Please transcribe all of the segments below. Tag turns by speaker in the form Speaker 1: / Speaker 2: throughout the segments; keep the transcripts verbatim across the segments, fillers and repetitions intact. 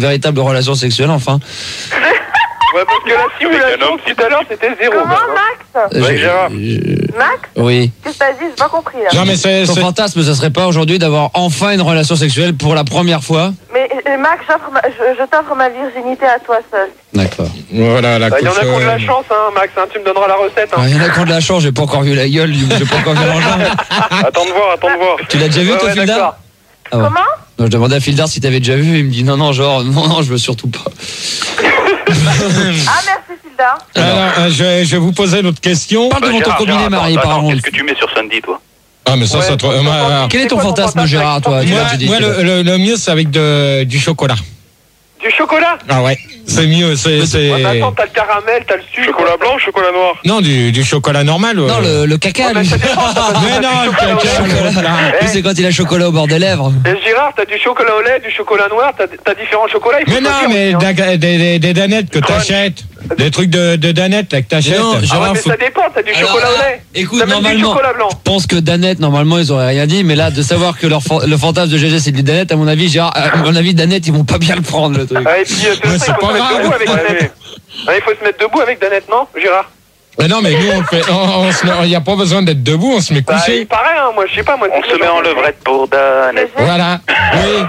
Speaker 1: véritable relation sexuelle, enfin.
Speaker 2: Ouais, parce que la simulation tout à l'heure c'était zéro.
Speaker 3: Comment, Max?
Speaker 2: Ouais, Gérard.
Speaker 3: Max?
Speaker 1: Oui.
Speaker 3: Qu'est-ce que t'as dit? J'ai pas compris là.
Speaker 4: Non, mais c'est.
Speaker 1: Ton
Speaker 4: c'est-
Speaker 1: fantasme, ce serait pas aujourd'hui d'avoir enfin une relation sexuelle pour la première fois?
Speaker 3: Mais euh, Max, j'offre ma- je, je t'offre ma virginité à toi seul.
Speaker 1: D'accord.
Speaker 4: Voilà, la
Speaker 2: Il y en a qui ont de la
Speaker 4: couche, euh,
Speaker 2: chance, hein, Max, hein, tu me donneras la recette. Hein.
Speaker 1: Il y en a qui ont de la chance, j'ai pas encore vu la gueule, j'ai pas encore vu l'engin.
Speaker 2: Attends de voir, attends de voir.
Speaker 1: Tu l'as déjà vu,
Speaker 2: Ouais,
Speaker 1: toi,
Speaker 2: ouais,
Speaker 1: Fildar?
Speaker 2: d'accord.
Speaker 1: Ah ouais.
Speaker 3: Comment?
Speaker 1: Non, je demandais à Fildar si t'avais déjà vu, il me dit non, non, genre, non, non, je veux surtout pas.
Speaker 3: Ah, merci Hilda.
Speaker 4: Alors, euh, je, vais, je vais vous poser une autre question.
Speaker 1: Parle devant ton
Speaker 5: Gérard,
Speaker 1: combiné,
Speaker 5: Gérard,
Speaker 1: Marie,
Speaker 5: attends,
Speaker 1: par
Speaker 5: attends,
Speaker 1: contre.
Speaker 5: qu'est-ce que tu mets sur Sandy, toi?
Speaker 4: Ah, mais ça,
Speaker 2: Ouais,
Speaker 4: ça. te- euh, moi,
Speaker 1: Quel est ton
Speaker 2: C'est quoi ton
Speaker 1: fantasme,
Speaker 2: fantasme
Speaker 1: Gérard, toi? Tu
Speaker 4: moi,
Speaker 1: l'as déjà dit,
Speaker 4: moi,
Speaker 1: tu l'as-
Speaker 4: le, le, le mieux, c'est avec de, du chocolat.
Speaker 2: Du chocolat?
Speaker 4: Ah ouais, c'est mieux. C'est, c'est...
Speaker 2: Ouais, mais attends, t'as le caramel, t'as le sucre.
Speaker 5: Chocolat blanc ou chocolat noir?
Speaker 4: Non, du, du chocolat normal.
Speaker 1: Non,
Speaker 4: euh.
Speaker 1: le, le caca,
Speaker 2: Ouais, mais
Speaker 1: lui.
Speaker 2: ça dépend, ça, parce que
Speaker 4: Mais
Speaker 2: t'as
Speaker 4: non,
Speaker 2: du
Speaker 4: le
Speaker 2: chocolat au
Speaker 4: caca,
Speaker 2: lait.
Speaker 4: le chocolat.
Speaker 1: Lui, c'est quand il a le chocolat au bord des lèvres.
Speaker 2: Et Gérard, t'as du chocolat au lait, du chocolat noir, t'as t'as différents chocolats. il faut
Speaker 4: Mais non,
Speaker 2: choisir
Speaker 4: mais
Speaker 2: aussi, hein.
Speaker 4: des, des, des, des danettes que
Speaker 2: Crunch.
Speaker 4: t'achètes. Des trucs de, de danettes là, que t'achètes.
Speaker 1: Non,
Speaker 2: Ah ouais,
Speaker 1: Gérard,
Speaker 2: mais
Speaker 1: faut-
Speaker 2: ça dépend, t'as du
Speaker 1: Alors
Speaker 2: chocolat au
Speaker 1: là,
Speaker 2: lait.
Speaker 1: écoute,
Speaker 2: T'as même du
Speaker 1: normalement,
Speaker 2: chocolat blanc.
Speaker 1: je pense que Danette, normalement, ils auraient rien dit, mais là, de savoir que leur fa- le fantasme de G G, c'est du Danette, à mon avis, Gérard, à mon avis, Danette, ils vont pas bien le prendre, le truc.
Speaker 2: Ah, et puis, euh, de
Speaker 4: Mais
Speaker 2: toute
Speaker 4: c'est
Speaker 2: façon, il faut
Speaker 4: pas
Speaker 2: se mettre
Speaker 4: grave.
Speaker 2: debout avec
Speaker 4: Ouais.
Speaker 2: Danette. Ah, il faut se mettre debout avec Danette, non, Gérard?
Speaker 4: Mais non, mais nous, on fait, on, on se met, il n'y a pas besoin d'être debout, on se met
Speaker 2: Bah,
Speaker 4: couché.
Speaker 2: il paraît, hein, moi, je sais pas, moi.
Speaker 5: On se met en levrette pour Danette.
Speaker 4: Voilà. Oui.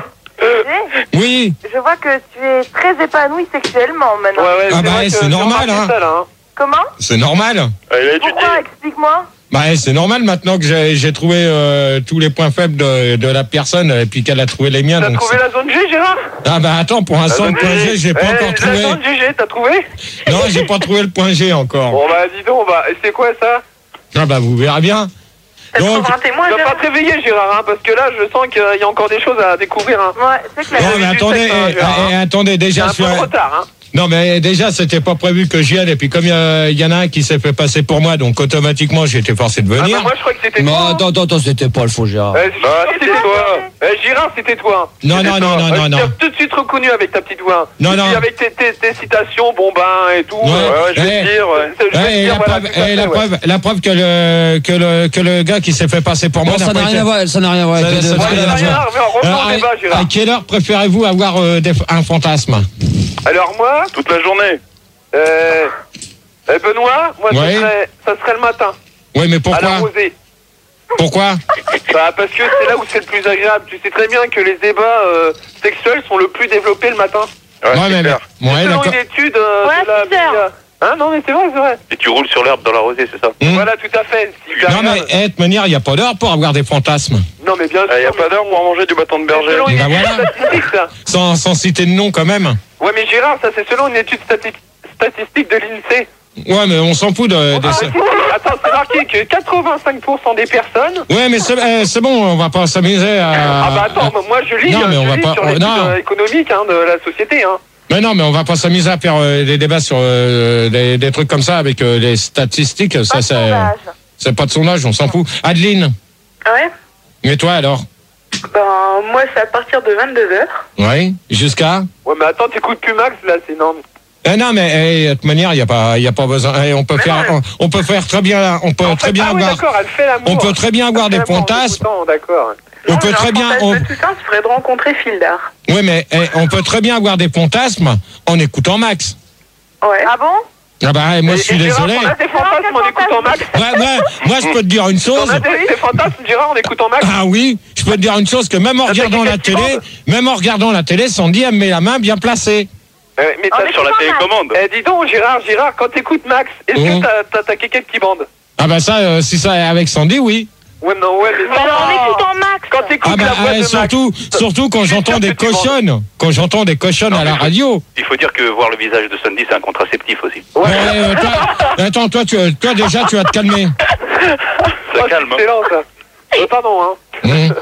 Speaker 3: Gégé,
Speaker 4: Oui.
Speaker 3: je vois que tu es très épanoui sexuellement maintenant.
Speaker 2: Ouais, ouais,
Speaker 4: Ah bah,
Speaker 2: vrai que
Speaker 4: c'est
Speaker 2: j'ai
Speaker 4: normal,
Speaker 2: remarqué
Speaker 4: hein.
Speaker 2: ça, là, hein.
Speaker 3: Comment?
Speaker 4: C'est normal.
Speaker 5: Il a étudié.
Speaker 3: Pourquoi? Explique-moi.
Speaker 4: Bah, c'est normal maintenant que j'ai, j'ai trouvé euh, tous les points faibles de, de la personne et puis qu'elle a trouvé les miens.
Speaker 2: T'as
Speaker 4: Donc
Speaker 2: trouvé
Speaker 4: c'est-
Speaker 2: la zone G, Gérard?
Speaker 4: Ah bah attends, pour un
Speaker 2: La
Speaker 4: son de
Speaker 2: zone
Speaker 4: point G, j'ai pas
Speaker 2: Eh,
Speaker 4: encore
Speaker 2: La
Speaker 4: trouvé.
Speaker 2: zone G G, t'as trouvé?
Speaker 4: Non, j'ai pas trouvé le point G encore.
Speaker 2: Bon, bah, dis donc, bah, et c'est quoi ça?
Speaker 4: Ah bah vous verrez bien.
Speaker 3: T'as
Speaker 4: Donc-
Speaker 3: trouvé un témoin,
Speaker 2: Tu vas pas
Speaker 3: Gérard?
Speaker 2: te réveiller, Gérard, hein, parce que là, je sens qu'il y a encore des choses à découvrir, hein.
Speaker 3: Ouais, c'est clair.
Speaker 4: Non
Speaker 2: vu
Speaker 4: mais
Speaker 2: du
Speaker 4: attendez,
Speaker 2: sexe, hein,
Speaker 4: eh,
Speaker 2: Gérard,
Speaker 4: eh, attendez
Speaker 2: C'est
Speaker 4: déjà.
Speaker 2: un
Speaker 4: je suis
Speaker 2: peu
Speaker 4: un-
Speaker 2: trop tard, hein.
Speaker 4: Non mais déjà c'était pas prévu que j'y aille et puis comme il y, a- il y en a un qui s'est fait passer pour moi donc automatiquement j'ai été forcé de
Speaker 2: Ah,
Speaker 4: venir.
Speaker 2: bah, moi, je crois que c'était
Speaker 1: Non,
Speaker 2: toi. hein.
Speaker 1: attends, attends, attends, c'était pas le faux Gérard.
Speaker 2: Eh,
Speaker 5: Bah,
Speaker 2: c'était
Speaker 5: c'était
Speaker 2: toi. Eh, Gérard, c'était toi.
Speaker 4: Non,
Speaker 2: C'était
Speaker 4: non,
Speaker 2: toi.
Speaker 4: non, non,
Speaker 2: Ouais,
Speaker 4: non,
Speaker 2: tu
Speaker 4: non.
Speaker 2: t'es tout de suite reconnu avec ta petite voix.
Speaker 4: Non,
Speaker 2: Et
Speaker 4: non.
Speaker 2: puis avec tes, tes, tes citations, bon ben et tout.
Speaker 4: Ouais.
Speaker 2: euh,
Speaker 5: Ouais, je vais
Speaker 4: Eh.
Speaker 5: te dire, ouais.
Speaker 2: je vais te
Speaker 4: Ouais, et
Speaker 2: dire,
Speaker 4: la,
Speaker 2: voilà,
Speaker 4: preuve,
Speaker 2: tout à
Speaker 4: et
Speaker 2: fait,
Speaker 4: la,
Speaker 2: ouais.
Speaker 4: preuve, la preuve que le, que, le, que le gars qui s'est fait passer pour moi
Speaker 1: Bon,
Speaker 4: n'a
Speaker 1: ça
Speaker 4: pas
Speaker 1: n'a
Speaker 4: été-
Speaker 1: rien à voir, ça n'a rien à voir avec
Speaker 4: Ça-
Speaker 1: les
Speaker 4: ça
Speaker 1: deux.
Speaker 4: n'a
Speaker 2: Ouais,
Speaker 4: rien
Speaker 2: il y a
Speaker 4: à
Speaker 2: rien,
Speaker 4: voir.
Speaker 2: mais on reprend
Speaker 4: Alors,
Speaker 2: le débat,
Speaker 4: à, à
Speaker 2: Gérard.
Speaker 4: quelle heure préférez-vous avoir euh, des- un fantasme?
Speaker 2: Alors moi,
Speaker 5: Toute la journée.
Speaker 2: euh, euh, Benoît, moi
Speaker 4: Ouais.
Speaker 2: ça, serait, ça serait le matin,
Speaker 4: Oui, mais
Speaker 2: à la
Speaker 4: pourquoi?
Speaker 2: rosée.
Speaker 4: Pourquoi?
Speaker 2: Bah, parce que c'est là où c'est le plus agréable. Tu sais très bien que les débats euh, sexuels sont le plus développés le matin.
Speaker 5: Ouais,
Speaker 4: Ouais,
Speaker 5: c'est
Speaker 4: mais,
Speaker 5: clair.
Speaker 4: mais- ouais,
Speaker 2: Selon
Speaker 4: d'accord.
Speaker 2: une étude euh,
Speaker 3: Ouais,
Speaker 2: de la...
Speaker 3: six heures.
Speaker 2: Hein, non mais c'est vrai, c'est vrai.
Speaker 5: Et tu roules sur l'herbe dans la rosée, c'est ça?
Speaker 4: Hmm.
Speaker 2: Voilà, tout à fait. C'est hyper
Speaker 4: Non, mais
Speaker 2: agréable.
Speaker 4: eh, de toute manière, il n'y a pas d'heure pour avoir des fantasmes.
Speaker 2: Non mais bien sûr.
Speaker 5: Il n'y a
Speaker 2: mais
Speaker 5: pas d'heure pour manger du bâton de
Speaker 2: c'est
Speaker 5: berger.
Speaker 2: selon une
Speaker 4: Bah
Speaker 2: étude
Speaker 4: voilà.
Speaker 2: statistique, ça.
Speaker 4: Sans, sans citer de nom quand même.
Speaker 2: Ouais, mais Gérard, ça c'est selon une étude stati- statistique de l'INSEE.
Speaker 4: Ouais, mais on s'en fout de... de
Speaker 2: Ah,
Speaker 4: ça.
Speaker 2: si, si, attends, c'est marqué que quatre-vingt-cinq pour cent des personnes.
Speaker 4: Ouais, mais c'est euh, c'est bon, on va pas s'amuser à...
Speaker 2: Ah bah attends, moi je lis,
Speaker 4: Non, mais
Speaker 2: je
Speaker 4: on va
Speaker 2: lis
Speaker 4: pas-
Speaker 2: sur
Speaker 4: oh,
Speaker 2: l'étude
Speaker 4: non.
Speaker 2: euh, économique hein, de la société. Hein.
Speaker 4: Mais non, mais on va pas s'amuser à faire euh, des débats sur euh, des, des trucs comme ça avec euh, les statistiques.
Speaker 3: Pas
Speaker 4: Ça,
Speaker 3: de
Speaker 4: c'est
Speaker 3: sondage.
Speaker 4: c'est pas de sondage, on s'en fout. Adeline,
Speaker 6: Ouais.
Speaker 4: et toi alors?
Speaker 6: Ben, moi, c'est à partir de vingt-deux heures.
Speaker 4: Oui. Jusqu'à?
Speaker 2: Ouais, mais attends, t'écoutes plus Max là, c'est énorme.
Speaker 4: Eh non, mais eh, de toute manière, il y a pas, il y a pas besoin. Eh, on peut
Speaker 2: Mais
Speaker 4: faire,
Speaker 2: non,
Speaker 4: on, on peut faire très bien, on peut
Speaker 2: En
Speaker 4: très
Speaker 2: fait,
Speaker 4: bien
Speaker 2: ah oui,
Speaker 4: avoir,
Speaker 2: d'accord, elle fait l'amour.
Speaker 4: on peut très bien avoir
Speaker 2: Elle
Speaker 4: des
Speaker 2: fait l'amour en
Speaker 4: fantasmes.
Speaker 2: écoutant, D'accord.
Speaker 4: On
Speaker 6: Non,
Speaker 4: peut
Speaker 6: mais
Speaker 4: très
Speaker 6: un
Speaker 4: bien,
Speaker 6: fantasme
Speaker 4: on,
Speaker 6: tout ça, ce serait de rencontrer Fildar.
Speaker 4: oui, mais eh, on peut très bien avoir des fantasmes en écoutant Max.
Speaker 6: Ouais.
Speaker 3: Ah bon?
Speaker 4: Ah bah, eh, moi, je suis
Speaker 2: Et Gérard,
Speaker 4: désolé.
Speaker 2: on a des fantasmes en écoutant Max.
Speaker 4: Ouais, ouais, moi, je peux te dire une
Speaker 2: On
Speaker 4: chose.
Speaker 2: a des, des fantasmes, Gérard, en écoutant Max.
Speaker 4: Ah oui, je peux te dire une chose que même en
Speaker 2: Ça fait
Speaker 4: regardant la
Speaker 2: quelqu'un qui
Speaker 4: télé,
Speaker 2: bande.
Speaker 4: même en regardant la télé, Sandy elle met la main bien placée.
Speaker 2: Euh, mais
Speaker 3: On
Speaker 2: t'as
Speaker 3: est
Speaker 5: Sur la
Speaker 3: Max.
Speaker 5: télécommande.
Speaker 2: Eh, dis donc, Gérard, Gérard, quand t'écoutes Max, est-ce
Speaker 4: Mmh.
Speaker 2: que t'as, t'as, t'as quelqu'un qui bande?
Speaker 4: Ah bah ça, euh, si ça est avec Sandy, oui.
Speaker 2: Ouais, non, ouais, mais
Speaker 3: Mais alors, en écoutant Max.
Speaker 2: quand t'écoutes
Speaker 4: Ah bah
Speaker 2: la voix
Speaker 4: euh,
Speaker 2: de
Speaker 4: surtout,
Speaker 2: Max.
Speaker 4: surtout quand
Speaker 2: Je suis
Speaker 4: j'entends
Speaker 2: sûr
Speaker 4: des
Speaker 2: que tu
Speaker 4: cochonnes, quand j'entends des cochonnes
Speaker 5: Non,
Speaker 4: à la
Speaker 5: mais faut-
Speaker 4: radio.
Speaker 5: Il faut dire que voir le visage de Sandy, c'est un contraceptif aussi.
Speaker 2: Ouais,
Speaker 4: Ouais, euh, toi, attends, toi, tu, toi déjà, tu vas te calmer.
Speaker 5: Ça
Speaker 2: oh,
Speaker 5: calme.
Speaker 2: c'est excellent, ça. Euh, pardon, hein.
Speaker 4: Hum.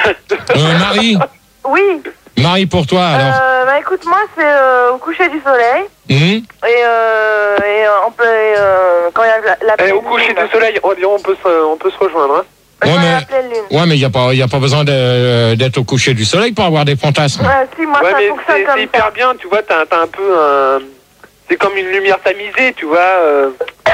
Speaker 4: Euh, Marie,
Speaker 3: Oui.
Speaker 4: Marie pour toi alors.
Speaker 3: Euh, bah écoute, moi c'est euh, au coucher du soleil.
Speaker 4: Hum.
Speaker 3: Et, euh, et euh, on peut. euh, quand il y a la, la
Speaker 2: Eh,
Speaker 3: pleine
Speaker 2: au coucher
Speaker 3: lune.
Speaker 2: du soleil, on, on, peut se, on peut se rejoindre. Hein.
Speaker 3: Quand
Speaker 4: Ouais,
Speaker 3: il y a
Speaker 4: mais-
Speaker 3: la pleine lune.
Speaker 4: Ouais, mais il y a pas, y a pas besoin de- d'être au coucher du soleil pour avoir des fantasmes.
Speaker 3: Ouais, si, moi
Speaker 2: Ouais,
Speaker 3: ça
Speaker 2: mais
Speaker 3: fonctionne
Speaker 2: c'est,
Speaker 3: comme
Speaker 2: c'est hyper
Speaker 3: ça.
Speaker 2: bien, tu vois, t'as, t'as un peu un... C'est comme une lumière tamisée, tu vois. Euh...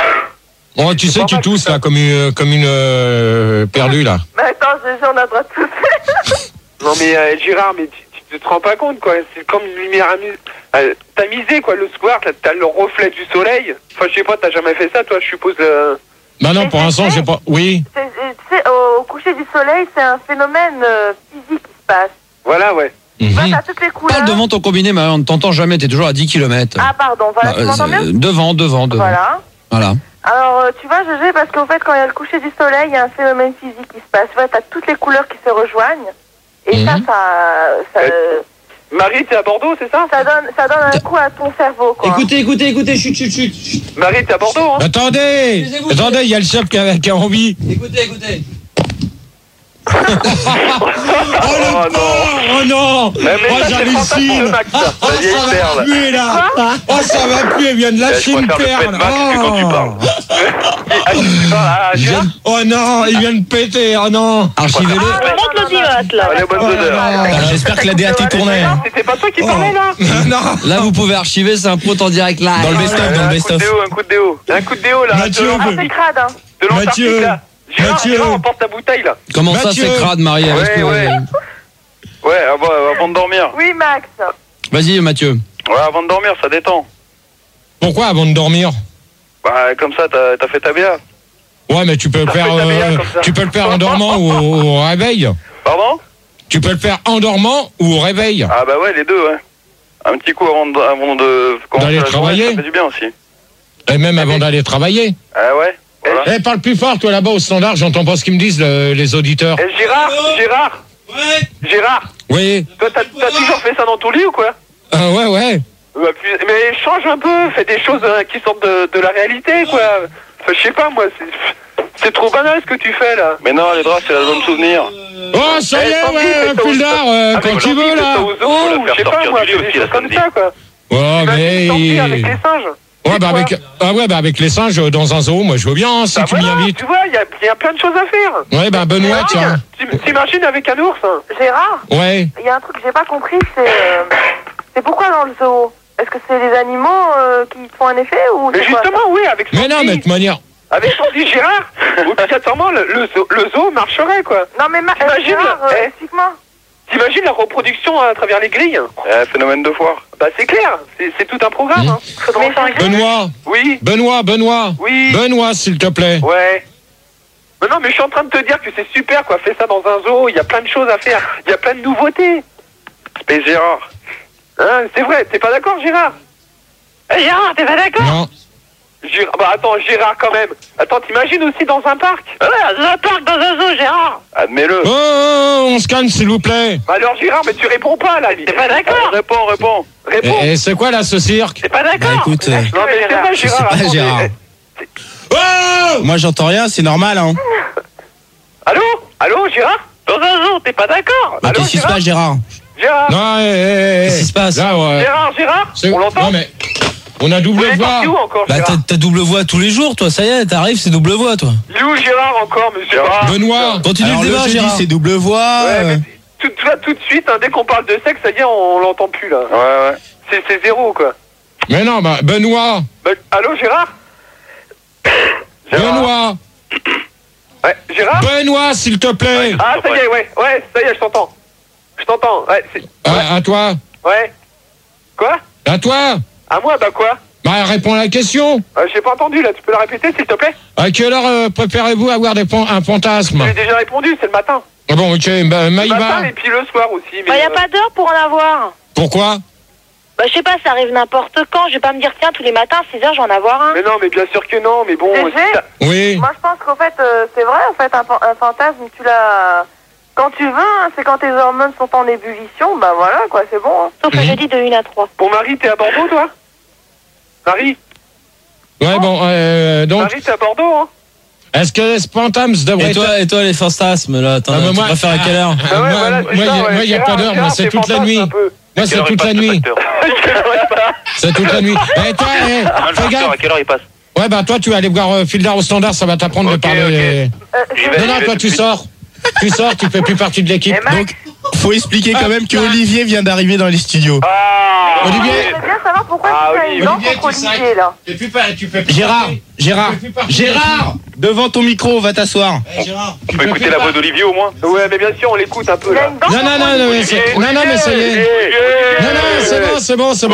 Speaker 4: Oh, tu sais,
Speaker 2: pas
Speaker 4: tu
Speaker 2: mal,
Speaker 4: tousses
Speaker 2: ça.
Speaker 4: là comme une, comme une euh, perdue là.
Speaker 3: Mais attends, je- on a le droit de tousser.
Speaker 2: Non, mais euh, Gérard, mais tu, tu tu te rends pas compte, quoi. C'est comme une lumière amusée. Euh, t'as misé, quoi, le soir, t'as, t'as le reflet du soleil. Enfin, je sais pas, t'as jamais fait ça, toi, je suppose. Euh...
Speaker 4: Bah non, pour l'instant, j'ai pas. Oui.
Speaker 3: C'est, c'est, c'est, au, au coucher du soleil, c'est un phénomène euh, physique qui se passe.
Speaker 2: Voilà, ouais.
Speaker 3: Tu vois,
Speaker 4: Mhm.
Speaker 3: t'as toutes les couleurs.
Speaker 1: Parle devant ton combiné, mais on ne t'entend jamais, t'es toujours à dix kilomètres.
Speaker 3: Ah, pardon, voilà, tu m'entends bien?
Speaker 1: Devant, devant, devant.
Speaker 3: Voilà.
Speaker 1: Voilà.
Speaker 3: Alors, euh, tu vois, G G, parce qu'en fait, quand il y a le coucher du soleil, il y a un phénomène physique qui se passe. Tu vois, t'as toutes les couleurs qui se rejoignent. Et
Speaker 4: Mhm.
Speaker 3: ça, ça, ça,
Speaker 2: Euh, Marie, t'es à Bordeaux, c'est ça?
Speaker 3: ça donne, ça donne un coup à ton cerveau, quoi.
Speaker 1: Écoutez, écoutez, écoutez, chut, chut, chut, chut.
Speaker 2: Marie, t'es à Bordeaux, hein?
Speaker 4: Attendez,
Speaker 1: Excusez-vous,
Speaker 4: attendez, il y a le chef qui a, qui a envie.
Speaker 1: Écoutez, écoutez.
Speaker 4: Oh le
Speaker 2: non.
Speaker 4: Oh non.
Speaker 2: Mais, mais
Speaker 4: Oh,
Speaker 2: ça, c'est fantastique,
Speaker 4: j'hallucine.
Speaker 2: Max, ça.
Speaker 4: Oh,
Speaker 2: La vieille
Speaker 4: ça va
Speaker 2: perle.
Speaker 4: puer là. Oh, ça va puer, il vient de lâcher
Speaker 5: je
Speaker 4: une
Speaker 5: préfère le
Speaker 4: perle.
Speaker 5: pet Max que quand tu parles.
Speaker 2: Ah, tu parles à
Speaker 4: Il
Speaker 2: Gérard?
Speaker 4: vient- Oh non, il vient de péter, oh non.
Speaker 1: Archivez-le.
Speaker 3: Ah, non,
Speaker 6: Montre
Speaker 3: non,
Speaker 6: le divote, là.
Speaker 2: Allez, bonne
Speaker 4: Oh là
Speaker 2: odeur.
Speaker 4: là.
Speaker 7: Ah, j'espère que la D A T tournait.
Speaker 2: Non, c'était pas toi qui
Speaker 4: Oh.
Speaker 2: parlais, là?
Speaker 4: Non.
Speaker 1: Là, vous pouvez archiver, c'est un pro en direct live.
Speaker 7: Dans le best-of, dans le
Speaker 2: Un coup de
Speaker 7: best-of.
Speaker 2: déo, un coup de déo. Un coup de déo, là.
Speaker 4: Mathieu,
Speaker 2: de
Speaker 3: Ah,
Speaker 2: l'Antarctique,
Speaker 3: c'est crade, hein.
Speaker 2: de l'Antarctique,
Speaker 4: Mathieu.
Speaker 2: là. Gérard,
Speaker 4: Mathieu.
Speaker 2: Gérard, emporte ta bouteille, là.
Speaker 1: Comment ça,
Speaker 4: Mathieu.
Speaker 1: c'est crade, Marie?
Speaker 2: Ouais,
Speaker 1: Reste-
Speaker 2: ouais. Ouais, avant, avant de dormir.
Speaker 3: Oui, Max.
Speaker 1: Vas-y, Mathieu.
Speaker 5: Ouais, avant de dormir, ça détend.
Speaker 4: Pourquoi avant de dormir?
Speaker 5: Bah, comme ça, t'as, t'as fait ta bière.
Speaker 4: Ouais, mais tu peux le
Speaker 2: Ça
Speaker 4: faire,
Speaker 2: fait ta
Speaker 4: euh,
Speaker 2: bière, comme ça.
Speaker 4: tu peux le faire en dormant ou au, au réveil.
Speaker 5: Pardon?
Speaker 4: Tu peux le faire en dormant ou au réveil.
Speaker 5: Ah bah ouais, les deux, ouais. Un petit coup avant de, avant de commencer
Speaker 4: D'aller
Speaker 5: la journée,
Speaker 4: travailler.
Speaker 5: ça fait du bien aussi.
Speaker 4: Et même avant d'aller travailler.
Speaker 5: Ah ouais, voilà.
Speaker 4: Eh, parle plus fort, toi là-bas au standard, j'entends pas ce qu'ils me disent le- les auditeurs.
Speaker 2: Eh, Gérard, Gérard,
Speaker 1: Ouais.
Speaker 2: Gérard,
Speaker 4: Oui.
Speaker 2: toi, t'as, t'as toujours fait ça dans ton lit ou quoi?
Speaker 4: Ah ouais, ouais.
Speaker 2: Bah, puis- mais change un peu, fais des choses euh, qui sortent de, de la réalité, quoi. Enfin, je sais pas, moi, c'est, c'est trop banal ce que tu fais, là.
Speaker 5: Mais non, les draps, c'est l'album souvenir.
Speaker 4: Oh, ça y
Speaker 2: Eh,
Speaker 4: est,
Speaker 2: Sandy,
Speaker 4: ouais,
Speaker 2: fais ça
Speaker 4: Puldar,
Speaker 2: au-
Speaker 4: euh,
Speaker 2: Avec
Speaker 4: quand tu
Speaker 2: Sandy,
Speaker 4: veux
Speaker 2: fais
Speaker 4: là.
Speaker 2: ça aux zoo,
Speaker 5: Faut la
Speaker 2: ou
Speaker 5: faire
Speaker 2: je sais pas,
Speaker 5: sortir
Speaker 2: moi,
Speaker 5: du lit
Speaker 2: fais des
Speaker 5: aussi, la
Speaker 2: choses comme
Speaker 5: Sandy.
Speaker 2: ça, quoi.
Speaker 4: Oh,
Speaker 2: Imagine Sandy avec
Speaker 4: mais.
Speaker 2: les singes.
Speaker 4: Ouais,
Speaker 2: C'est
Speaker 4: bah
Speaker 2: quoi?
Speaker 4: avec, ah ouais, bah avec les singes euh, dans un zoo, moi je veux bien, hein, si
Speaker 2: Bah
Speaker 4: tu
Speaker 2: voilà,
Speaker 4: m'y invites.
Speaker 2: tu vois, il y a, il y a plein de choses à faire.
Speaker 4: Ouais, bah Benoît, tiens.
Speaker 2: Tu- T'imagines avec un ours, hein.
Speaker 3: Gérard,
Speaker 4: Ouais.
Speaker 3: il y a un truc que j'ai pas compris, c'est, euh, c'est pourquoi dans le zoo? Est-ce que c'est les animaux euh, qui te font un effet ou
Speaker 2: Mais
Speaker 3: c'est quoi,
Speaker 2: justement, oui, avec Sandy.
Speaker 4: Mais non, mais de toute manière.
Speaker 2: Avec Sandy Gérard, obligatoirement, le, le, zoo, le zoo marcherait, quoi.
Speaker 3: ça? Non mais ma- euh,
Speaker 2: T'imagines,
Speaker 3: Gérard, euh,
Speaker 2: eh.
Speaker 3: explique-moi.
Speaker 2: T'imagines la reproduction à travers les grilles?
Speaker 5: Eh, phénomène de foire.
Speaker 2: Bah, c'est clair, c'est, c'est tout un programme,
Speaker 4: Mmh.
Speaker 2: hein.
Speaker 3: Mais Gégé,
Speaker 4: Benoît,
Speaker 2: Oui,
Speaker 4: Benoît, Benoît.
Speaker 2: oui.
Speaker 4: Benoît, s'il te plaît.
Speaker 2: Ouais. Mais non, mais je suis en train de te dire que c'est super, quoi. Fais ça dans un zoo, il y a plein de choses à faire. Il y a plein de nouveautés.
Speaker 5: Space Gérard.
Speaker 2: Hein, c'est vrai, t'es pas d'accord, Gérard? Eh, Gérard, t'es pas d'accord?
Speaker 4: Non.
Speaker 2: Gérard, bah attends, Gérard quand même. Attends, t'imagines aussi dans un parc? Ouais, dans un parc, dans un zoo, Gérard.
Speaker 5: Admets-le.
Speaker 4: Oh, oh, oh, on se calme, s'il vous plaît.
Speaker 2: Bah alors, Gérard, mais tu réponds pas, là. T'es pas d'accord?
Speaker 5: Allez, réponds, réponds.
Speaker 2: Réponds.
Speaker 4: Et, et c'est quoi là ce cirque?
Speaker 2: T'es pas d'accord?
Speaker 7: Bah écoute, euh,
Speaker 2: Non, mais c'est vrai,
Speaker 7: je sais
Speaker 2: Gérard.
Speaker 7: pas,
Speaker 2: attendez.
Speaker 7: Gérard.
Speaker 2: Eh,
Speaker 4: Oh!
Speaker 7: moi j'entends rien, c'est normal, hein.
Speaker 2: Allô? Allô, Gérard? Dans un zoo, t'es pas d'accord?
Speaker 7: Bah,
Speaker 2: Allô,
Speaker 7: qu'est-ce qui se
Speaker 2: Gérard?
Speaker 7: passe, Gérard?
Speaker 2: Gérard?
Speaker 4: Non, eh, eh, eh,
Speaker 7: Qu'est-ce qui se passe?
Speaker 4: Là, ouais.
Speaker 2: Gérard, Gérard?
Speaker 4: C'est-
Speaker 2: On l'entend?
Speaker 4: Non, mais on a
Speaker 2: Vous
Speaker 4: double
Speaker 2: êtes
Speaker 4: voix.
Speaker 2: parti où encore,
Speaker 7: Bah
Speaker 2: Gérard?
Speaker 7: t'as t'as double voix tous les jours, toi, ça y est, t'arrives, c'est double voix, toi.
Speaker 2: Il est où Gérard encore, monsieur?
Speaker 5: Gérard.
Speaker 4: Benoît.
Speaker 7: Continue Alors
Speaker 2: Ah,
Speaker 7: le le débat, jeudi, Gérard. c'est double voix.
Speaker 2: Ouais,
Speaker 7: euh,
Speaker 2: mais tout, tout, là, tout de suite, hein, dès qu'on parle de sexe, ça y est, on, on l'entend plus, là.
Speaker 5: Ouais, ouais.
Speaker 2: C'est, c'est zéro, quoi.
Speaker 4: Mais non, bah, Benoît.
Speaker 2: Bah, allô, Gérard?
Speaker 5: Gérard.
Speaker 4: Benoît.
Speaker 2: Ouais, Gérard?
Speaker 4: Benoît, s'il te plaît.
Speaker 2: Ah, ça y est, ouais, ouais, ça y est, je t'entends. Je t'entends, ouais, c'est...
Speaker 4: À, à toi.
Speaker 2: Ouais. Quoi?
Speaker 4: À toi.
Speaker 2: À moi, bah quoi?
Speaker 4: Bah, réponds à la question.
Speaker 2: Euh, j'ai pas entendu, là, tu peux la répéter, s'il te plaît?
Speaker 4: À quelle heure euh, préférez-vous avoir des fan- un fantasme?
Speaker 2: J'ai déjà répondu, c'est le matin.
Speaker 4: Ah bon, ok, bah,
Speaker 2: Le
Speaker 4: Maïva.
Speaker 2: matin et puis le soir aussi, mais...
Speaker 6: Bah, y a
Speaker 2: euh,
Speaker 6: pas d'heure pour en avoir.
Speaker 4: Pourquoi?
Speaker 6: Bah, je sais pas, ça arrive n'importe quand. Je vais pas me dire, tiens, tous les matins, à six heures, je vais en avoir un.
Speaker 2: Mais non, mais bien sûr que non, mais bon...
Speaker 3: Gégé
Speaker 2: si t'as-
Speaker 4: Oui.
Speaker 3: Moi, je pense qu'en fait, euh, c'est vrai, en fait, un, fan- un fantasme, tu l'as... Quand tu veux, hein, c'est quand tes hormones sont en ébullition, bah voilà, quoi, c'est bon. Hein.
Speaker 6: Sauf le jeudi de une à trois.
Speaker 2: Bon, Marie, t'es à Bordeaux, toi? Marie?
Speaker 4: Ouais, bon, euh, donc,
Speaker 2: Marie, t'es à Bordeaux, hein?
Speaker 4: est-ce que les fantasmes devraient
Speaker 7: Et
Speaker 4: être...
Speaker 7: toi, et toi, les fantasmes, là, t'en
Speaker 4: Ah, bah,
Speaker 7: tu
Speaker 4: moi-
Speaker 7: préfères à quelle heure?
Speaker 4: Ah,
Speaker 2: Bah ouais,
Speaker 4: moi,
Speaker 2: voilà,
Speaker 4: moi,
Speaker 2: c'est
Speaker 4: il y
Speaker 2: ça,
Speaker 4: a-
Speaker 2: ouais.
Speaker 4: moi, il y a pas
Speaker 2: Gérard,
Speaker 4: d'heure, moi,
Speaker 2: Gérard,
Speaker 4: c'est
Speaker 2: t'es
Speaker 4: toute la
Speaker 2: fantasme
Speaker 4: nuit.
Speaker 2: un peu.
Speaker 4: Moi, c'est toute la nuit. C'est toute la nuit. Eh, toi, eh,
Speaker 5: Ah, le
Speaker 4: fais
Speaker 5: facteur,
Speaker 4: gaffe.
Speaker 5: à quelle heure il passe?
Speaker 4: Ouais, bah, toi, tu vas aller voir euh, Fildar au standard, ça va t'apprendre
Speaker 5: Ok,
Speaker 4: de parler.
Speaker 3: Euh,
Speaker 5: J'y
Speaker 3: Gégé,
Speaker 5: vais.
Speaker 4: Non, non, toi, tu sors. Tu sors, tu fais plus partie de l'équipe.
Speaker 3: Et Max,
Speaker 7: Donc, faut expliquer quand même que Olivier vient d'arriver dans les studios.
Speaker 2: Ah,
Speaker 4: Olivier.
Speaker 3: J'aimerais bien savoir pourquoi
Speaker 2: Ah,
Speaker 3: tu fais
Speaker 2: Olivier,
Speaker 3: une dent
Speaker 4: Olivier,
Speaker 3: contre
Speaker 4: tu sais.
Speaker 3: Olivier, là.
Speaker 4: Tu peux pas, tu peux pas.
Speaker 7: Gérard, Gérard,
Speaker 4: Tu peux plus partir.
Speaker 7: Gérard, devant ton micro, va t'asseoir.
Speaker 4: Eh, Gérard,
Speaker 5: Tu peux écouter la voix d'Olivier au moins?
Speaker 2: Ouais, mais bien sûr, on l'écoute un peu
Speaker 3: Il a
Speaker 2: là.
Speaker 3: une dent
Speaker 4: Non, non,
Speaker 3: contre
Speaker 4: non, non, mais
Speaker 3: Olivier.
Speaker 4: c'est- non, non, mais ça y est.
Speaker 2: Olivier.
Speaker 4: Non, non, c'est bon, c'est bon, c'est bon.